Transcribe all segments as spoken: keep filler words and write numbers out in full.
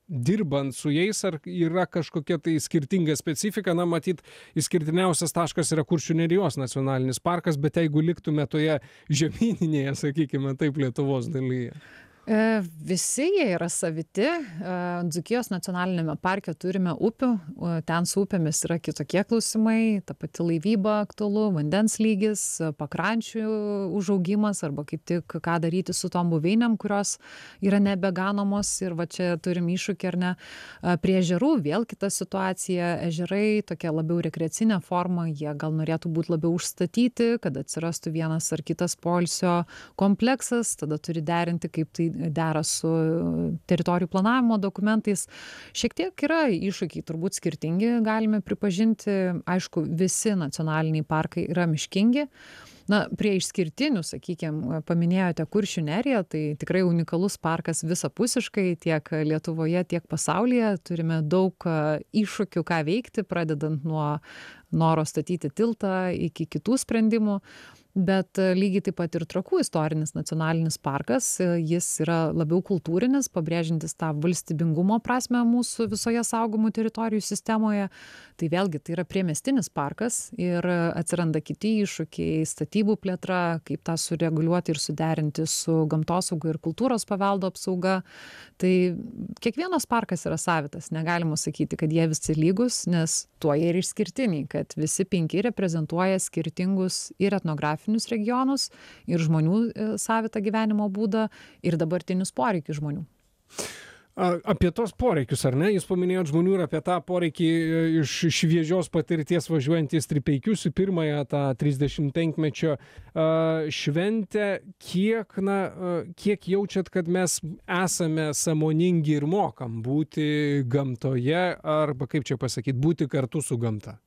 dirbant su jais, ar yra kažkokia tai skirtinga specifika? Na, matyt, išskirtiniausias taškas yra Kuršių nerijos nacionalinis parkas, bet jeigu liktume toje žemyninėje, sakykime taip, Lietuvos dalyje. E, visi jie yra saviti. E, Dzūkijos nacionalinėme parke turime upių, o ten su upėmis yra kitokie klausimai, ta pati laivyba aktualu, vandens lygis, pakrančių užaugimas arba kaip tik ką daryti su tom buveinėm, kurios yra nebeganomos ir va čia turim iššūkį ar ne. E, Prie ežerų vėl kita situacija, ežerai tokia labiau rekreacinė forma, jie gal norėtų būti labiau užstatyti, kad atsirastų vienas ar kitas poilsio kompleksas, tada turi derinti, kaip tai dera su teritorijų planavimo dokumentais. Šiek tiek yra iššūkiai, turbūt skirtingi, galime pripažinti. Aišku, visi nacionaliniai parkai yra miškingi. Na, prie išskirtinių, sakykime, paminėjote Kuršių neriją, tai tikrai unikalus parkas visapusiškai tiek Lietuvoje, tiek pasaulyje. Turime daug iššūkių, ką veikti, pradedant nuo noro statyti tiltą iki kitų sprendimų. Bet lygiai taip pat ir Trakų istorinis nacionalinis parkas, jis yra labiau kultūrinis, pabrėžintis tą valstybingumo prasme mūsų visoje saugomų teritorijų sistemoje. Tai vėlgi tai yra priemiestinis parkas ir atsiranda kiti iššūkiai, statybų plėtra, kaip tą sureguliuoti ir suderinti su gamtosauga ir kultūros paveldo apsauga. Tai kiekvienas parkas yra savitas, negalima sakyti, kad jie visi lygus, nes tuo jie ir išskirtiniai, kad visi penki reprezentuoja skirtingus ir etnografinius regionus, ir žmonių savitą gyvenimo būdą, ir dabartinius poreikius žmonių. A, apie tos poreikius, ar ne? Jūs paminėjot žmonių ir apie tą poreikį iš šviežios patirties važiuojant į Stripeikius į pirmąją tą trisdešimtpenkmečio šventę. Kiek, na, kiek jaučiat, kad mes esame sąmoningi ir mokam būti gamtoje, arba kaip čia pasakyti, būti kartu su gamta?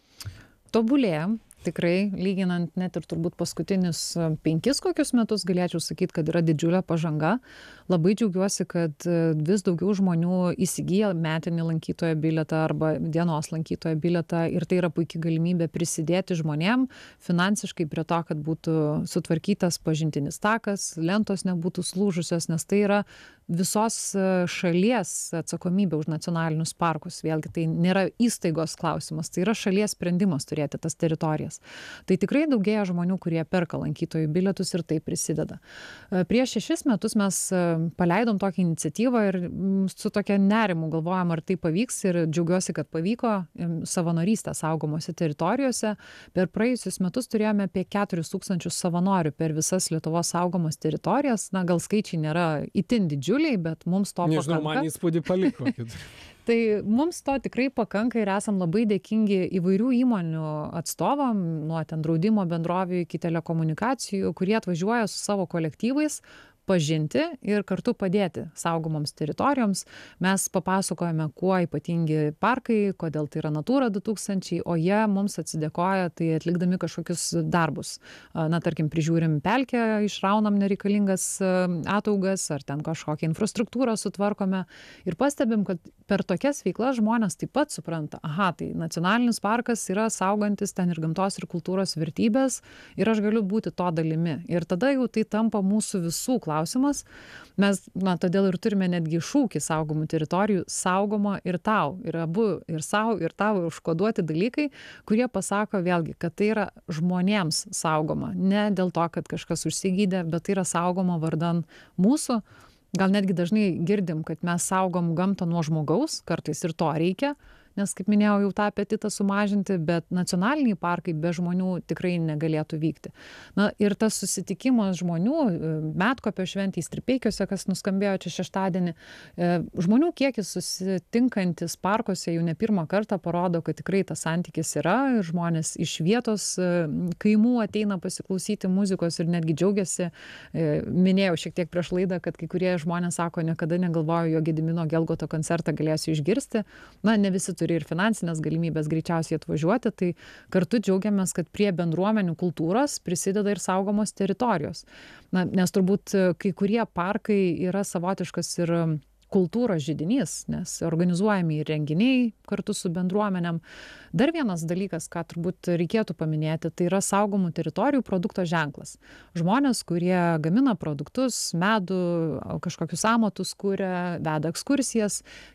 Tobulėjam. Tikrai, lyginant net ir turbūt paskutinius penkis kokius metus, galėčiau sakyti, kad yra didžiulė pažanga. Labai džiaugiuosi, kad vis daugiau žmonių įsigyja metinį lankytojo bilietą arba dienos lankytojo bilietą ir tai yra puikia galimybė prisidėti žmonėm finansiškai prie to, kad būtų sutvarkytas pažintinis takas, lentos nebūtų slūžusios, nes tai yra visos šalies atsakomybė už nacionalinius parkus. Vėlgi tai nėra įstaigos klausimas, tai yra šalies sprendimas turėti tas teritorijas. Tai tikrai daugėja žmonių, kurie perka lankytojų bilietus ir tai prisideda. Prieš šešis metus mes paleidom tokią iniciatyvą ir su tokia nerimu galvojam, ar tai pavyks, ir džiaugiuosi, kad pavyko savanorystę saugomose teritorijose. Per praėjusius metus turėjome apie keturis tūkstančius savanorių per visas Lietuvos saugomas teritorijas. Na, gal skaičiai nėra itin didžiuliai, bet mums to Nežinau, pakanka. man įspūdį paliko. Tai mums to tikrai pakanka ir esam labai dėkingi įvairių įmonių atstovam, nuo ten draudimo bendrovių iki telekomunikacijų, kurie atvažiuoja su savo kolektyvais pažinti ir kartu padėti saugomoms teritorijoms. Mes papasakojame, kuo ypatingi parkai, kodėl tai yra Natūra du tūkstančiai, o jie mums atsidėkoja, tai atlikdami kažkokius darbus. Na, tarkim, prižiūrim pelkę, išraunam nereikalingas ataugas, ar ten kažkokią infrastruktūrą sutvarkome. Ir pastebim, kad per tokias veiklas žmonės taip pat supranta, aha, tai nacionalinis parkas yra saugantis ten ir gamtos ir kultūros vertybės ir aš galiu būti to dalimi. Ir tada jau tai tampa mūsų visų klausimas. Mes, na, todėl ir turime netgi šūkį saugomų teritorijų - saugoma ir tau. Ir abu, ir savo, ir tau užkoduoti dalykai, kurie pasako vėlgi, kad tai yra žmonėms saugoma. Ne dėl to, kad kažkas užsigydė, bet tai yra saugoma vardan mūsų. Gal netgi dažnai girdim, kad mes saugom gamtą nuo žmogaus, kartais ir to reikia, nes, kaip minėjau, jau tą apetitą sumažinti, bet nacionaliniai parkai be žmonių tikrai negalėtų vykti. Na ir tas susitikimas žmonių, Medkopio šventėj Stripeikiuose, kas nuskambėjo čia šeštadienį, žmonių kiekis susitinkantis parkuose jau ne pirmą kartą parodo, kad tikrai tas santykis yra ir žmonės iš vietos kaimų ateina pasiklausyti muzikos ir netgi džiaugiasi. Minėjau šiek tiek prieš laidą, kad kai kurie žmonės sako, niekada negalvoju, jo Gedimino Gelgoto koncertą galėsiu išgirsti. Na, ne visi turi ir finansinės galimybės greičiausiai atvažiuoti, tai kartu džiaugiamės, kad prie bendruomenių kultūros prisideda ir saugomos teritorijos. Na, nes turbūt kai kurie parkai yra savotiškas ir kultūros židinys, nes organizuojami ir renginiai kartu su bendruomenėm. Dar vienas dalykas, ką turbūt reikėtų paminėti, tai yra saugomų teritorijų produkto ženklas. Žmonės, kurie gamina produktus, medų, kažkokius amatus kuria, veda ekskursijas,